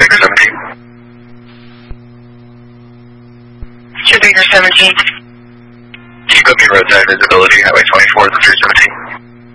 Baker 17. 2 Baker 17. Keep up your roadside visibility, Highway 24 to 317.